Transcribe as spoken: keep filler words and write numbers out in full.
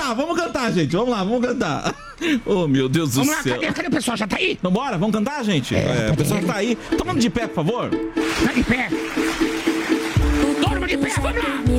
lá, vamos cantar, gente. Vamos lá, vamos cantar. Oh, meu Deus do vamos céu. Vamos lá, cadê, cadê o pessoal? Já tá aí? Então bora, vamos cantar, gente? É, é, o pessoal já tá aí. Todo mundo de pé, por favor. Tá de pé. Todo mundo de pé, vamos lá.